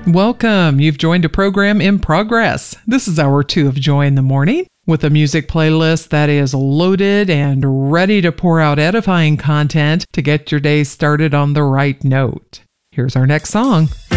Welcome. You've joined a program in progress. This is hour 2 of Joy in the Morning with a music playlist that is loaded and ready to pour out edifying content to get your day started on the right note. Here's our next song.